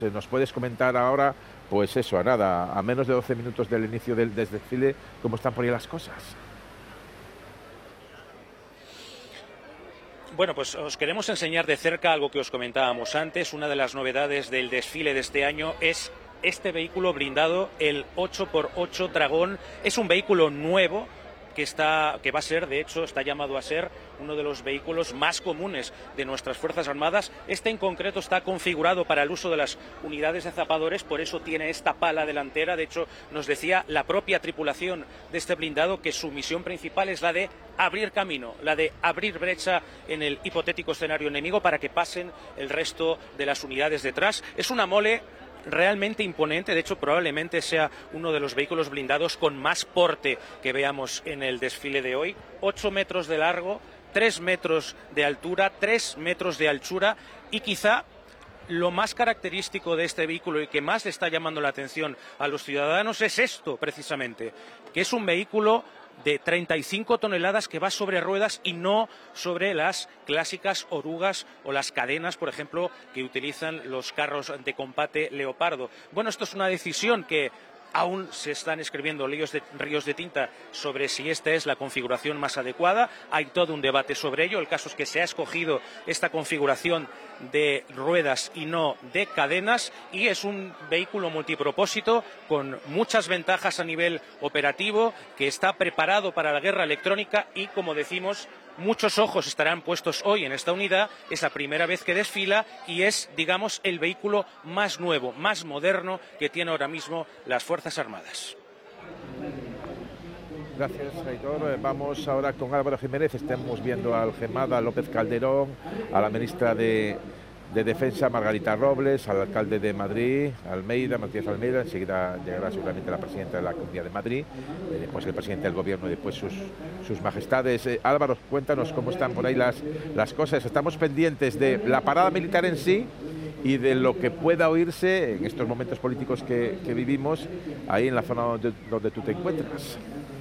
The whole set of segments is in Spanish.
¿Nos puedes comentar ahora, pues eso, a nada, a menos de 12 minutos del inicio del desfile, cómo están por ahí las cosas? Bueno, pues os queremos enseñar de cerca algo que os comentábamos antes. Una de las novedades del desfile de este año es este vehículo blindado, el 8x8 Dragón. Es un vehículo nuevo que va a ser, de hecho, está llamado a ser uno de los vehículos más comunes de nuestras Fuerzas Armadas. Este en concreto está configurado para el uso de las unidades de zapadores, por eso tiene esta pala delantera. De hecho, nos decía la propia tripulación de este blindado que su misión principal es la de abrir camino, la de abrir brecha en el hipotético escenario enemigo para que pasen el resto de las unidades detrás. Es una mole realmente imponente, de hecho probablemente sea uno de los vehículos blindados con más porte que veamos en el desfile de hoy. 8 metros de largo, 3 metros de altura, 3 metros de anchura y quizá lo más característico de este vehículo y que más le está llamando la atención a los ciudadanos es esto precisamente, que es un vehículo de 35 toneladas que va sobre ruedas y no sobre las clásicas orugas o las cadenas, por ejemplo, que utilizan los carros de combate Leopardo. Bueno, esto es una decisión que aún se están escribiendo ríos de tinta sobre si esta es la configuración más adecuada. Hay todo un debate sobre ello. El caso es que se ha escogido esta configuración de ruedas y no de cadenas, y es un vehículo multipropósito con muchas ventajas a nivel operativo, que está preparado para la guerra electrónica y, como decimos, muchos ojos estarán puestos hoy en esta unidad. Es la primera vez que desfila y es, digamos, el vehículo más nuevo, más moderno que tiene ahora mismo las Fuerzas Armadas. Gracias, Aitor. Vamos ahora con Álvaro Jiménez. Estamos viendo al Gemada López Calderón, a la ministra de Defensa Margarita Robles, al alcalde de Madrid, Matías Almeida. Enseguida llegará seguramente la presidenta de la Comunidad de Madrid, después el presidente del Gobierno y después sus majestades. Álvaro, cuéntanos cómo están por ahí las cosas. Estamos pendientes de la parada militar en sí y de lo que pueda oírse en estos momentos políticos que vivimos ahí en la zona donde tú te encuentras.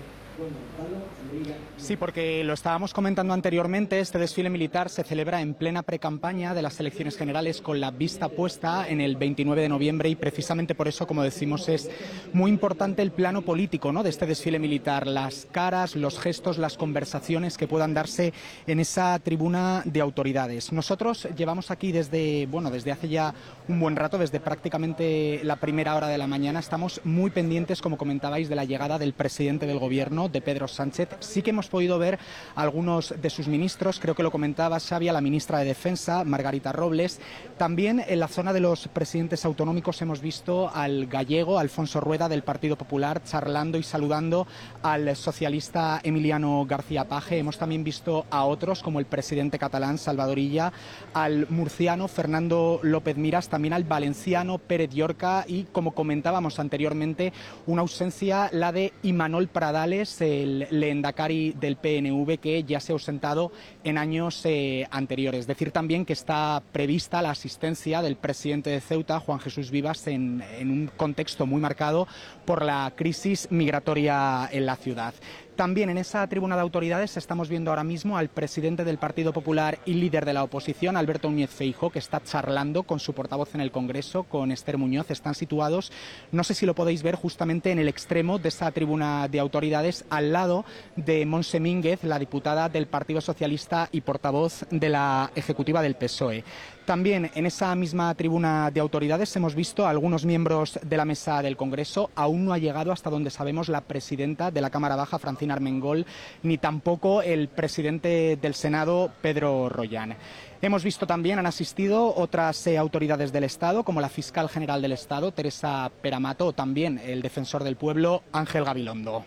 Sí, porque lo estábamos comentando anteriormente, este desfile militar se celebra en plena precampaña de las elecciones generales, con la vista puesta en el 29 de noviembre, y precisamente por eso, como decimos, es muy importante el plano político, ¿no?, de este desfile militar, las caras, los gestos, las conversaciones que puedan darse en esa tribuna de autoridades. Nosotros llevamos aquí desde hace ya un buen rato, desde prácticamente la primera hora de la mañana. Estamos muy pendientes, como comentabais, de la llegada del presidente del Gobierno, de Pedro Sánchez. Sí que hemos podido ver algunos de sus ministros, creo que lo comentaba Xavi, a la ministra de Defensa, Margarita Robles. También en la zona de los presidentes autonómicos hemos visto al gallego Alfonso Rueda, del Partido Popular, charlando y saludando al socialista Emiliano García Paje. Hemos también visto a otros, como el presidente catalán Salvador Illa, al murciano Fernando López Miras, también al valenciano Pérez Llorca y, como comentábamos anteriormente, una ausencia, la de Imanol Pradales, el lehendakari del PNV, que ya se ha ausentado en años anteriores. Decir también que está prevista la asistencia del presidente de Ceuta, Juan Jesús Vivas, en un contexto muy marcado por la crisis migratoria en la ciudad. También en esa tribuna de autoridades estamos viendo ahora mismo al presidente del Partido Popular y líder de la oposición, Alberto Núñez Feijóo, que está charlando con su portavoz en el Congreso, con Esther Muñoz. Están situados, no sé si lo podéis ver, justamente en el extremo de esa tribuna de autoridades, al lado de Montse Mínguez, la diputada del Partido Socialista y portavoz de la ejecutiva del PSOE. También en esa misma tribuna de autoridades hemos visto a algunos miembros de la mesa del Congreso. Aún no ha llegado, hasta donde sabemos, la presidenta de la Cámara Baja, Francina Armengol, ni tampoco el presidente del Senado, Pedro Rollán. Hemos visto también, han asistido otras autoridades del Estado, como la fiscal general del Estado, Teresa Peramato, o también el defensor del pueblo, Ángel Gabilondo.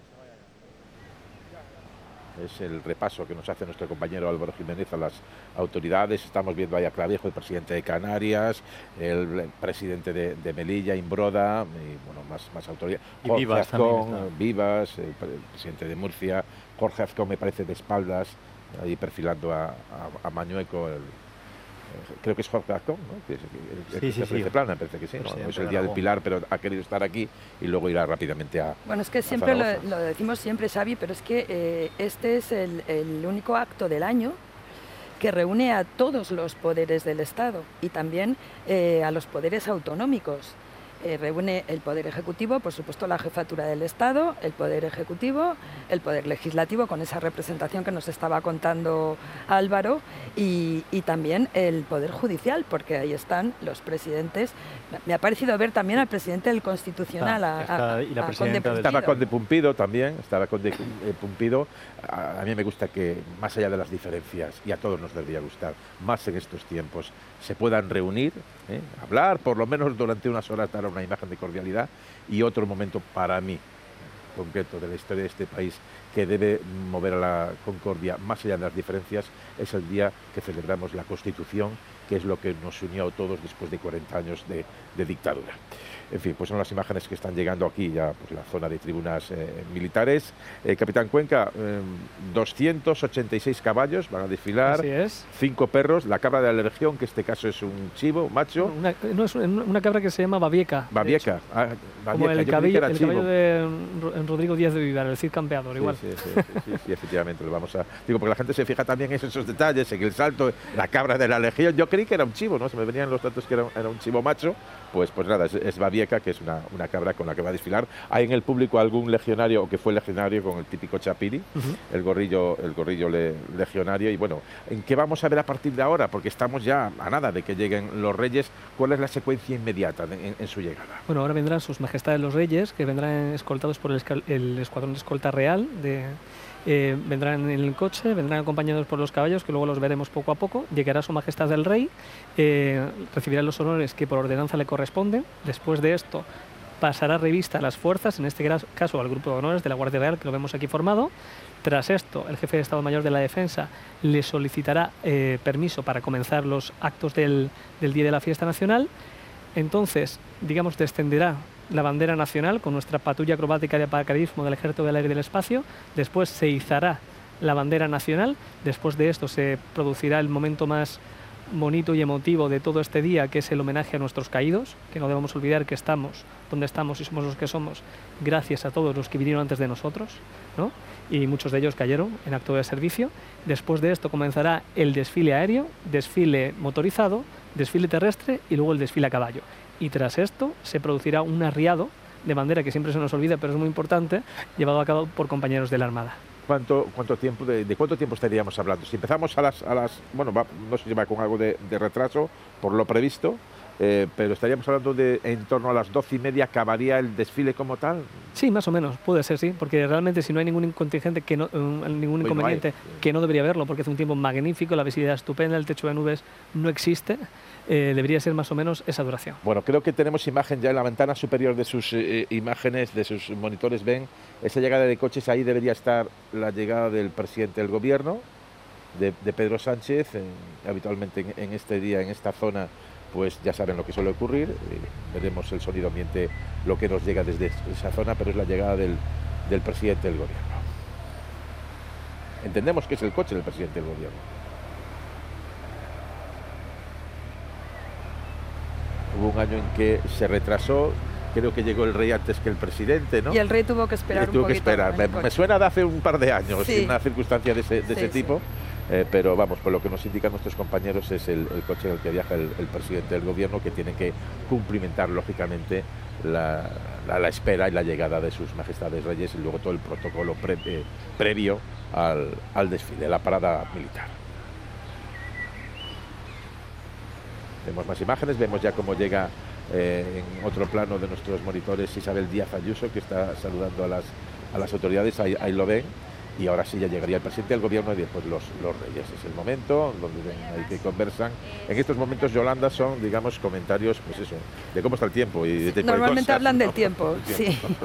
Es el repaso que nos hace nuestro compañero Álvaro Jiménez a las autoridades. Estamos viendo ahí a Clavijo, el presidente de Canarias, el presidente de Melilla, Imbroda, y bueno, más autoridades. Jorge Vivas Azcón, Vivas, el presidente de Murcia. Jorge Azcón, me parece, de espaldas, ahí perfilando a Mañueco, creo que es Jorge Azcón, ¿no? Sí. Plana, me parece que sí, ¿no? Es el día del Pilar, pero ha querido estar aquí y luego irá rápidamente a... Bueno, es que siempre lo decimos siempre, Xavi, pero es que este es el único acto del año que reúne a todos los poderes del Estado y también a los poderes autonómicos. Reúne el Poder Ejecutivo, por supuesto la Jefatura del Estado, el Poder Ejecutivo, el Poder Legislativo, con esa representación que nos estaba contando Álvaro, y también el Poder Judicial, porque ahí están los presidentes. Me ha parecido ver también al presidente del Constitucional, y la presidenta estaba Conde Pumpido también, estaba Conde Pumpido. A mí me gusta que, más allá de las diferencias, y a todos nos debería gustar, más en estos tiempos, se puedan reunir, hablar, por lo menos durante unas horas, dar una imagen de cordialidad. Y otro momento para mí concreto de la historia de este país que debe mover a la concordia más allá de las diferencias es el día que celebramos la Constitución, que es lo que nos unió a todos después de 40 años de dictadura. En fin, pues son las imágenes que están llegando aquí ya, pues la zona de tribunas militares. Capitán Cuenca, 286 caballos van a desfilar, así es. 5 perros, la cabra de la Legión, que en este caso es un chivo, macho. No, es una cabra que se llama Babieca. Babieca, como el caballo de Rodrigo Díaz de Vivar, el Cid Campeador, igual. Sí, efectivamente, lo vamos a... Digo, porque la gente se fija también en esos detalles, en el salto, la cabra de la Legión. Yo creí que era un chivo, ¿no? Se me venían los datos que era un chivo macho. Pues nada, es Babieca, que es una cabra con la que va a desfilar. Hay en el público algún legionario, o que fue legionario, con el típico chapiri, el gorrillo legionario. Y bueno, ¿en qué vamos a ver a partir de ahora? Porque estamos ya a nada de que lleguen los reyes. ¿Cuál es la secuencia inmediata en su llegada? Bueno, ahora vendrán sus majestades los reyes, que vendrán escoltados por el escuadrón de escolta real vendrán en el coche, vendrán acompañados por los caballos, que luego los veremos poco a poco. Llegará su majestad el rey, recibirá los honores que por ordenanza le corresponden. Después de esto pasará revista a las fuerzas, en este caso al grupo de honores de la Guardia Real, que lo vemos aquí formado. Tras esto, el jefe de Estado Mayor de la Defensa le solicitará permiso para comenzar los actos del día de la fiesta nacional. Entonces, digamos, descenderá la bandera nacional con nuestra patrulla acrobática de paracaidismo del Ejército del Aire y del Espacio. Después se izará la bandera nacional. Después de esto se producirá el momento más bonito y emotivo de todo este día, que es el homenaje a nuestros caídos, que no debemos olvidar que estamos donde estamos y somos los que somos gracias a todos los que vinieron antes de nosotros, ¿no? Y muchos de ellos cayeron en acto de servicio. Después de esto comenzará el desfile aéreo, desfile motorizado, desfile terrestre y luego el desfile a caballo. Y tras esto se producirá un arriado de bandera, que siempre se nos olvida, pero es muy importante, llevado a cabo por compañeros de la Armada. ¿Cuánto tiempo, de cuánto tiempo estaríamos hablando? Si empezamos a las bueno, no sé si va con algo de retraso por lo previsto, pero estaríamos hablando de en torno a las 12:30 acabaría el desfile como tal. Sí, más o menos, puede ser, sí, porque realmente si no hay ningún contingente, ningún inconveniente, que no debería haberlo, porque es un tiempo magnífico, la visibilidad estupenda, el techo de nubes no existe, debería ser más o menos esa duración. Bueno, creo que tenemos imagen ya en la ventana superior de sus imágenes, de sus monitores, ven esa llegada de coches. Ahí debería estar la llegada del presidente del gobierno, de Pedro Sánchez. Habitualmente en este día, en esta zona, pues ya saben lo que suele ocurrir. Veremos el sonido ambiente, lo que nos llega desde esa zona, pero es la llegada del presidente del gobierno. Entendemos que es el coche del presidente del gobierno. Hubo un año en que se retrasó, creo que llegó el rey antes que el presidente, ¿no? Y el rey tuvo que esperar un poquito. Me suena de hace un par de años, sí, una circunstancia de ese tipo. Pero vamos, por lo que nos indican nuestros compañeros, es el coche en el que viaja el presidente del gobierno, que tiene que cumplimentar lógicamente la espera y la llegada de sus majestades reyes, y luego todo el protocolo previo al desfile, la parada militar. Vemos más imágenes, vemos ya cómo llega en otro plano de nuestros monitores Isabel Díaz Ayuso, que está saludando a las autoridades, ahí lo ven. Y ahora sí ya llegaría el presidente del gobierno y después los reyes. Es el momento donde ven ahí que conversan. En estos momentos, Yolanda, son, digamos, comentarios, pues eso, de cómo está el tiempo. Y de normalmente cosas, hablan, ¿no?, del tiempo, sí.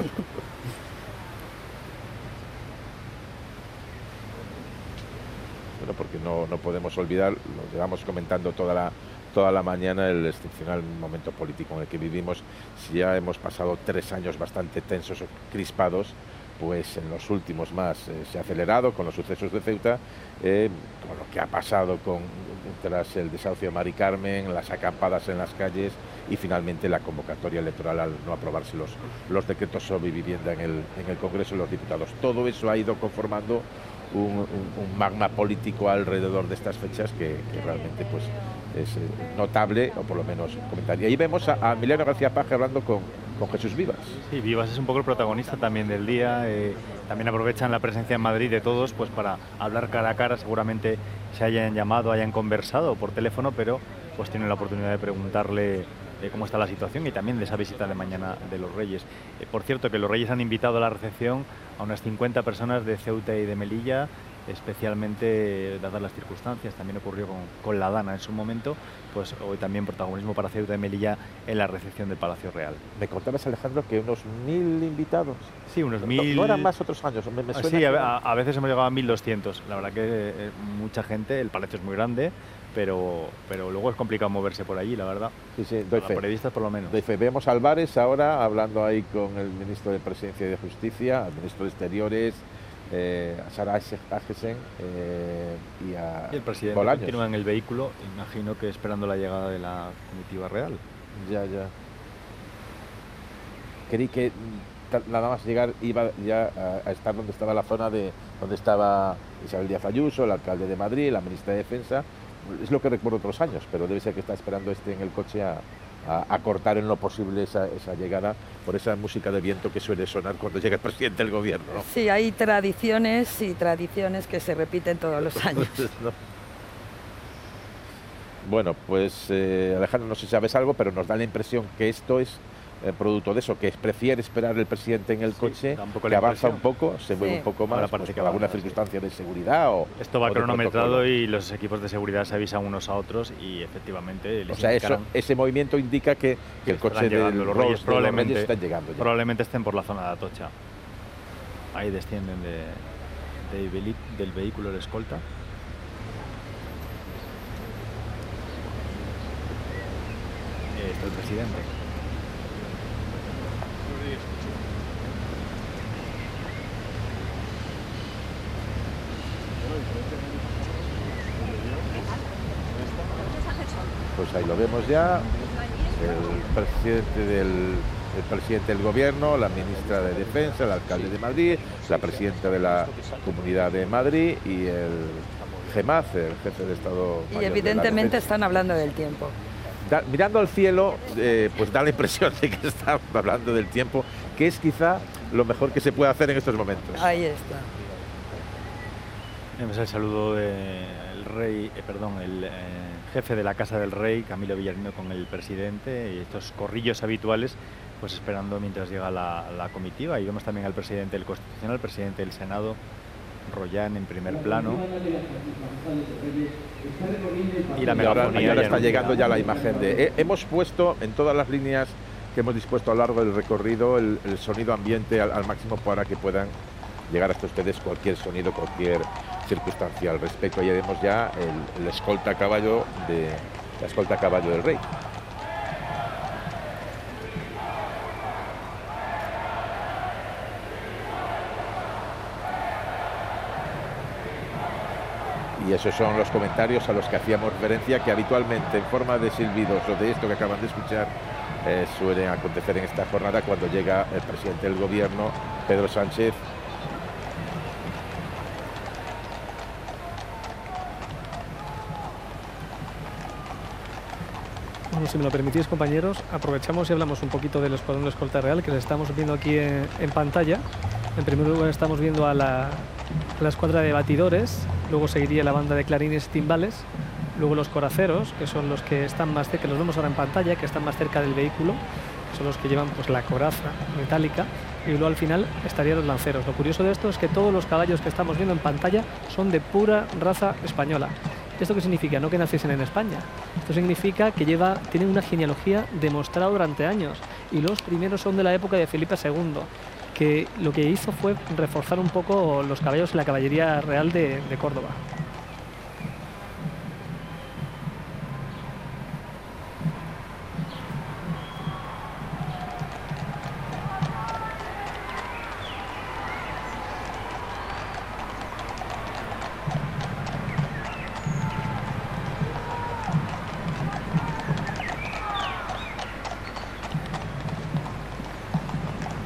Bueno, porque no podemos olvidar, lo llevamos comentando toda la mañana, el excepcional momento político en el que vivimos. Si ya hemos pasado 3 años bastante tensos o crispados, pues en los últimos más se ha acelerado con los sucesos de Ceuta, con lo que ha pasado tras el desahucio de Mari Carmen, las acampadas en las calles y finalmente la convocatoria electoral al no aprobarse los decretos sobre vivienda en el Congreso de los Diputados. Todo eso ha ido conformando un magma político alrededor de estas fechas que realmente pues es notable, o por lo menos comentaría. Y vemos a Emiliano García Paje hablando con Jesús Vivas. Sí, Vivas es un poco el protagonista también del día. También aprovechan la presencia en Madrid de todos pues para hablar cara a cara. Seguramente se hayan llamado, hayan conversado por teléfono, pero pues tienen la oportunidad de preguntarle cómo está la situación y también de esa visita de mañana de los Reyes. Por cierto, que los Reyes han invitado a la recepción a unas 50 personas de Ceuta y de Melilla, especialmente dadas las circunstancias. También ocurrió con la Dana en su momento, pues hoy también protagonismo para Ceuta y Melilla en la recepción del Palacio Real. Me contabas, Alejandro, que unos 1000 invitados. Sí, unos 1000. No eran más otros años. Me suena sí, a veces hemos llegado a 1200. La verdad que mucha gente, el palacio es muy grande, pero luego es complicado moverse por allí, la verdad. Sí, doy fe. Para periodistas por lo menos. Doy fe. Vemos a Álvarez ahora hablando ahí con el ministro de Presidencia y de Justicia, al ministro de Exteriores, a Sara Agesen y el presidente Bolaños. Continúa en el vehículo, imagino que esperando la llegada de la comitiva real. Ya. Creí que nada más llegar iba ya a estar donde estaba la zona de donde estaba Isabel Díaz Ayuso, el alcalde de Madrid, la ministra de Defensa. Es lo que recuerdo otros años, pero debe ser que está esperando en el coche a cortar en lo posible esa llegada por esa música de viento que suele sonar cuando llega el presidente del gobierno, ¿no? Sí, hay tradiciones y tradiciones que se repiten todos los años. ¿No? Bueno, pues Alejandro, no sé si sabes algo, pero nos da la impresión que esto es producto de eso, que prefiere esperar el presidente en el coche, que avanza un poco, se mueve un poco más, pues, por alguna circunstancia de seguridad esto va cronometrado y los equipos de seguridad se avisan unos a otros y efectivamente o sea, ese movimiento indica que el coche de los Reyes probablemente están llegando ya. Probablemente estén por la zona de Atocha. Ahí descienden del vehículo el escolta. Está el presidente. Pues ahí lo vemos ya, el presidente del gobierno, la ministra de Defensa, el alcalde de Madrid, la presidenta de la Comunidad de Madrid y el GEMAZ, el jefe de Estado Mayor. Y evidentemente están hablando del tiempo. Mirando al cielo, pues da la impresión de que están hablando del tiempo, que es quizá lo mejor que se puede hacer en estos momentos. Ahí está. Vemos el saludo del rey, el jefe de la Casa del Rey, Camilo Villarino, con el presidente, y estos corrillos habituales, pues esperando mientras llega la comitiva. Y vemos también al presidente del Constitucional, presidente del Senado, Royán, en primer plano. Y la megafonía. Y ahora está llegando ya la imagen de... hemos puesto en todas las líneas que hemos dispuesto a lo largo del recorrido el sonido ambiente al máximo para que puedan llegar hasta ustedes cualquier sonido, cualquier circunstancia al respecto. Ahí vemos ya la escolta a caballo del rey. Y esos son los comentarios a los que hacíamos referencia, que habitualmente en forma de silbidos o de esto que acaban de escuchar suelen acontecer en esta jornada cuando llega el presidente del gobierno, Pedro Sánchez. Bueno, si me lo permitís, compañeros, aprovechamos y hablamos un poquito del Escuadrón de Escolta Real, que les estamos viendo aquí en pantalla. En primer lugar estamos viendo a la escuadra de batidores, luego seguiría la banda de clarines y timbales, luego los coraceros, que son los que están más cerca, los vemos ahora en pantalla, que están más cerca del vehículo, son los que llevan pues la coraza metálica, y luego al final estarían los lanceros. Lo curioso de esto es que todos los caballos que estamos viendo en pantalla son de pura raza española. ¿Esto qué significa? No que naciesen en España. Esto significa que tienen una genealogía demostrada durante años, y los primeros son de la época de Felipe II, que lo que hizo fue reforzar un poco los caballos en la caballería real de Córdoba.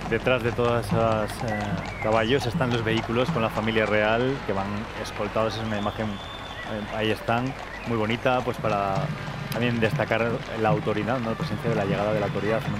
Detrás de todos esos caballos están los vehículos con la familia real que van escoltados. Es una imagen, ahí están, muy bonita, pues para también destacar la autoridad, ¿no? La presencia de la llegada de la autoridad.